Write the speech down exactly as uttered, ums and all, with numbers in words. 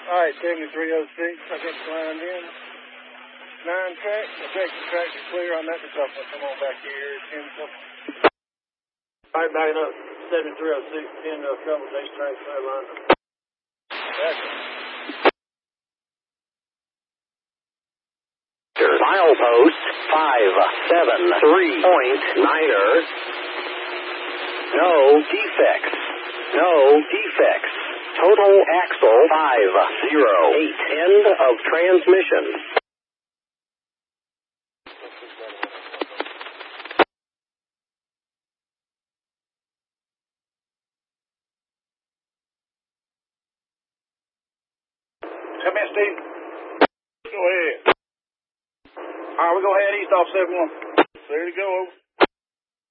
All right, seventy-three oh six, I got you lined in. Nine track, I think the tracks are clear. I'm at the couple. Come on back here, ten couple. All right, backing up, seventy-three oh six, ten to a couple, next track, clear line. Milepost five seven three point niner. No defects. No defects. Total axle five zero eight. End of transmission. Come in, Steve. Go ahead. All right, we'll go ahead east off seven one. There you go, over.